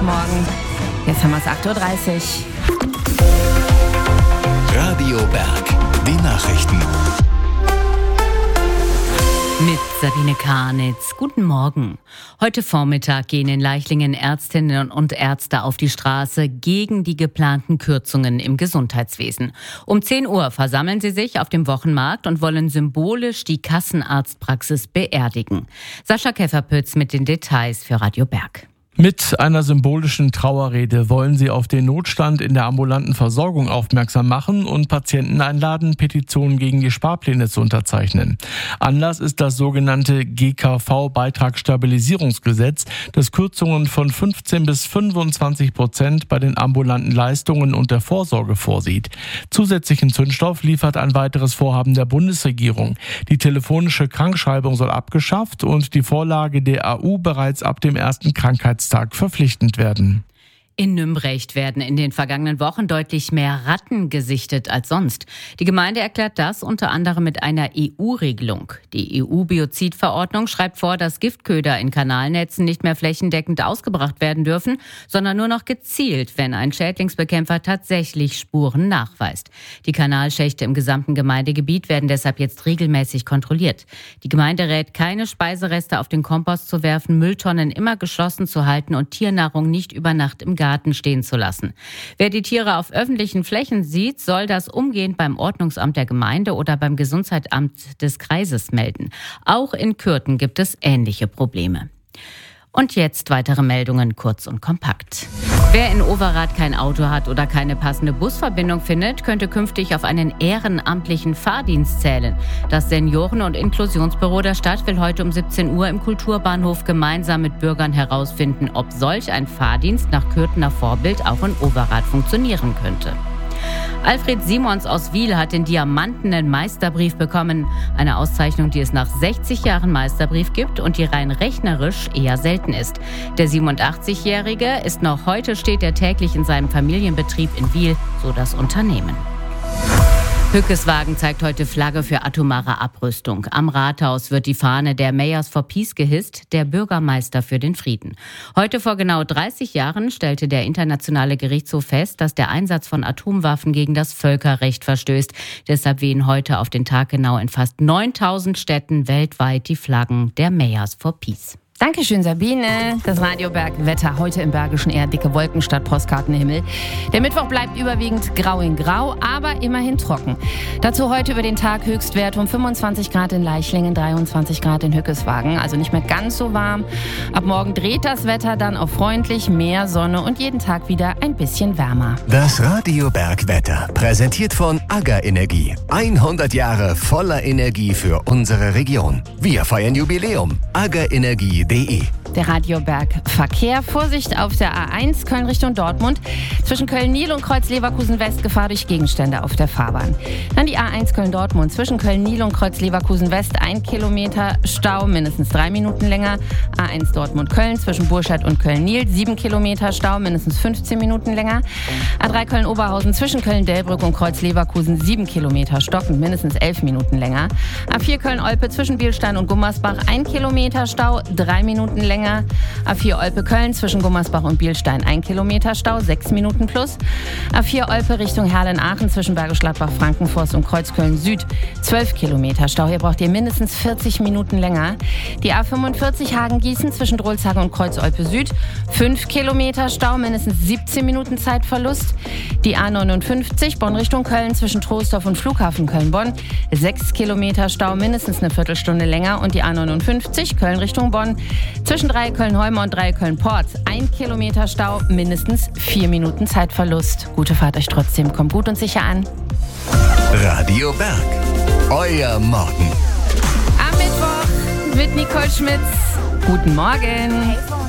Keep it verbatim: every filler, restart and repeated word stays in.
Montagmorgen. Jetzt haben wir es acht Uhr dreißig. Radio Berg, die Nachrichten. Mit Sabine Karnitz. Guten Morgen. Heute Vormittag gehen in Leichlingen Ärztinnen und Ärzte auf die Straße gegen die geplanten Kürzungen im Gesundheitswesen. Um zehn Uhr versammeln sie sich auf dem Wochenmarkt und wollen symbolisch die Kassenarztpraxis beerdigen. Sascha Käferpütz mit den Details für Radio Berg. Mit einer symbolischen Trauerrede wollen sie auf den Notstand in der ambulanten Versorgung aufmerksam machen und Patienten einladen, Petitionen gegen die Sparpläne zu unterzeichnen. Anlass ist das sogenannte G K V-Beitragsstabilisierungsgesetz, das Kürzungen von fünfzehn bis fünfundzwanzig Prozent bei den ambulanten Leistungen und der Vorsorge vorsieht. Zusätzlichen Zündstoff liefert ein weiteres Vorhaben der Bundesregierung. Die telefonische Krankschreibung soll abgeschafft und die Vorlage der A U bereits ab dem ersten Krankheitstag verpflichtend werden. In Nümbrecht werden in den vergangenen Wochen deutlich mehr Ratten gesichtet als sonst. Die Gemeinde erklärt das unter anderem mit einer E U-Regelung. Die E U-Biozidverordnung schreibt vor, dass Giftköder in Kanalnetzen nicht mehr flächendeckend ausgebracht werden dürfen, sondern nur noch gezielt, wenn ein Schädlingsbekämpfer tatsächlich Spuren nachweist. Die Kanalschächte im gesamten Gemeindegebiet werden deshalb jetzt regelmäßig kontrolliert. Die Gemeinde rät, keine Speisereste auf den Kompost zu werfen, Mülltonnen immer geschlossen zu halten und Tiernahrung nicht über Nacht im Garten Garten stehen zu lassen. Wer die Tiere auf öffentlichen Flächen sieht, soll das umgehend beim Ordnungsamt der Gemeinde oder beim Gesundheitsamt des Kreises melden. Auch in Kürten gibt es ähnliche Probleme. Und jetzt weitere Meldungen kurz und kompakt. Wer in Overath kein Auto hat oder keine passende Busverbindung findet, könnte künftig auf einen ehrenamtlichen Fahrdienst zählen. Das Senioren- und Inklusionsbüro der Stadt will heute um siebzehn Uhr im Kulturbahnhof gemeinsam mit Bürgern herausfinden, ob solch ein Fahrdienst nach Kürtener Vorbild auch in Overath funktionieren könnte. Alfred Simons aus Wiel hat den Diamantenen Meisterbrief bekommen. Eine Auszeichnung, die es nach sechzig Jahren Meisterbrief gibt und die rein rechnerisch eher selten ist. Der siebenundachtzigjährige ist noch heute steht er täglich in seinem Familienbetrieb in Wiel, so das Unternehmen. Hückeswagen zeigt heute Flagge für atomare Abrüstung. Am Rathaus wird die Fahne der Mayors for Peace gehisst, der Bürgermeister für den Frieden. Heute vor genau dreißig Jahren stellte der Internationale Gerichtshof fest, dass der Einsatz von Atomwaffen gegen das Völkerrecht verstößt. Deshalb wehen heute auf den Tag genau in fast neuntausend Städten weltweit die Flaggen der Mayors for Peace. Dankeschön, Sabine. Das Radio Berg Wetter heute im Bergischen eher dicke Wolken statt Postkartenhimmel. Der Mittwoch bleibt überwiegend grau in grau, aber immerhin trocken. Dazu heute über den Tag Höchstwert um fünfundzwanzig Grad in Leichlingen, dreiundzwanzig Grad in Hückeswagen. Also nicht mehr ganz so warm. Ab morgen dreht das Wetter dann auf freundlich, mehr Sonne und jeden Tag wieder ein bisschen wärmer. Das Radio Berg Wetter, präsentiert von Agger Energie. hundert Jahre voller Energie für unsere Region. Wir feiern Jubiläum. agger energie punkt de. Der Radio Berg Verkehr. Vorsicht auf der A eins Köln Richtung Dortmund. Zwischen Köln-Nil und Kreuz-Leverkusen-West Gefahr durch Gegenstände auf der Fahrbahn. Dann die A eins Köln-Dortmund. Zwischen Köln-Nil und Kreuz-Leverkusen-West ein Kilometer Stau, mindestens drei Minuten länger. A eins Dortmund-Köln. Zwischen Burscheid und Köln-Nil sieben Kilometer Stau, mindestens fünfzehn Minuten länger. A drei Köln-Oberhausen. Zwischen Köln-Delbrück und Kreuz-Leverkusen sieben Kilometer stockend, mindestens elf Minuten länger. A vier Köln-Olpe. Zwischen Bielstein und Gummersbach ein Kilometer Stau, drei Minuten länger. A vier Olpe-Köln zwischen Gummersbach und Bielstein ein Kilometer Stau, sechs Minuten plus. A vier Olpe Richtung Herlen-Aachen zwischen Bergisch Gladbach, Frankenforst und Kreuzköln Süd zwölf Kilometer Stau. Hier braucht ihr mindestens vierzig Minuten länger. Die A fünfundvierzig Hagen-Gießen zwischen Drolshagen und Kreuz-Olpe Süd fünf Kilometer Stau, mindestens siebzehn Minuten Zeitverlust. Die A neunundfünfzig Bonn Richtung Köln zwischen Troisdorf und Flughafen Köln-Bonn sechs Kilometer Stau, mindestens eine Viertelstunde länger. Und die A neunundfünfzig Köln Richtung Bonn zwischen drei Köln-Heumer und drei Köln-Porz ein Kilometer Stau, mindestens vier Minuten Zeitverlust. Gute Fahrt euch trotzdem, kommt gut und sicher an. Radio Berg, euer Morgen. Am Mittwoch mit Nicole Schmitz. Guten Morgen.